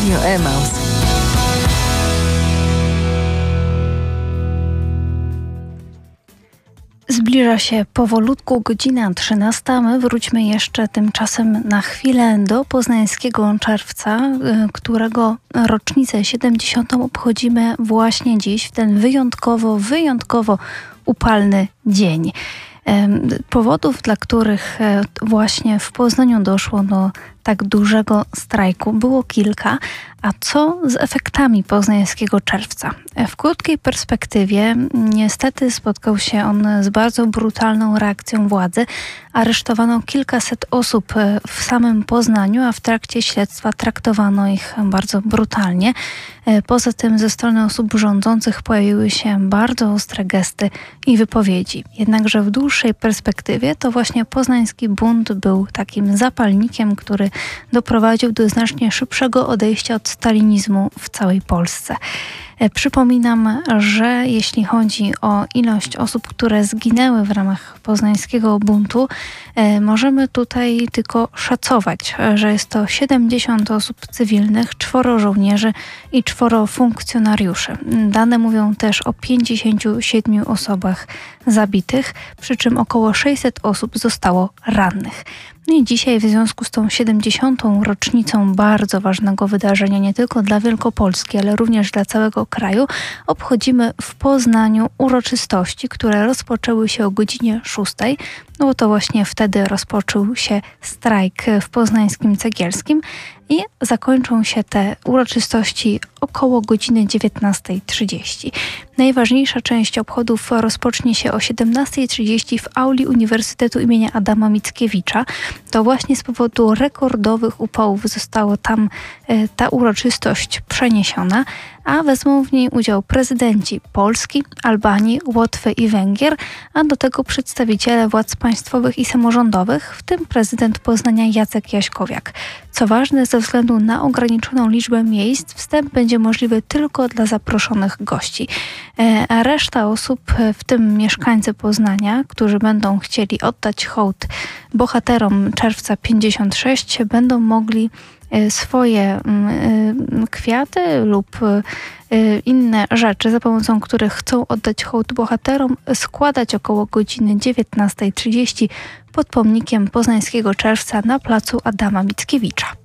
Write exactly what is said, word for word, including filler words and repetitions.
Radio Emaus. Zbliża się powolutku godzina trzynasta. My wróćmy jeszcze tymczasem na chwilę do poznańskiego Czerwca, którego rocznicę siedemdziesiątą obchodzimy właśnie dziś, w ten wyjątkowo, wyjątkowo upalny dzień. Powodów, dla których właśnie w Poznaniu doszło do tak dużego strajku, było kilka. A co z efektami poznańskiego Czerwca? W krótkiej perspektywie niestety spotkał się on z bardzo brutalną reakcją władzy. Aresztowano kilkaset osób w samym Poznaniu, a w trakcie śledztwa traktowano ich bardzo brutalnie. Poza tym ze strony osób rządzących pojawiły się bardzo ostre gesty i wypowiedzi. Jednakże w dłuższej perspektywie to właśnie poznański bunt był takim zapalnikiem, który doprowadził do znacznie szybszego odejścia od stalinizmu w całej Polsce. Przypominam, że jeśli chodzi o ilość osób, które zginęły w ramach poznańskiego buntu, możemy tutaj tylko szacować, że jest to siedemdziesiąt osób cywilnych, czworo żołnierzy i czworo funkcjonariuszy. Dane mówią też o pięćdziesięciu siedmiu osobach zabitych, przy czym około sześćset osób zostało rannych. No i dzisiaj w związku z tą siedemdziesiątą rocznicą bardzo ważnego wydarzenia nie tylko dla Wielkopolski, ale również dla całego kraju, obchodzimy w Poznaniu uroczystości, które rozpoczęły się o godzinie szóstej. No bo to właśnie wtedy rozpoczął się strajk w poznańskim Cegielskim i zakończą się te uroczystości około godziny dziewiętnastej trzydzieści. Najważniejsza część obchodów rozpocznie się o siedemnastej trzydzieści w auli Uniwersytetu imienia Adama Mickiewicza. To właśnie z powodu rekordowych upałów została tam e, ta uroczystość przeniesiona, a wezmą w niej udział prezydenci Polski, Albanii, Łotwy i Węgier, a do tego przedstawiciele władz państwowych i samorządowych, w tym prezydent Poznania Jacek Jaśkowiak. Co ważne, ze względu na ograniczoną liczbę miejsc, wstęp będzie możliwy tylko dla zaproszonych gości. A reszta osób, w tym mieszkańcy Poznania, którzy będą chcieli oddać hołd bohaterom Czerwca pięćdziesiąt sześć, będą mogli swoje kwiaty lub inne rzeczy, za pomocą których chcą oddać hołd bohaterom, składać około godziny dziewiętnastej trzydzieści pod pomnikiem poznańskiego Czerwca na placu Adama Mickiewicza.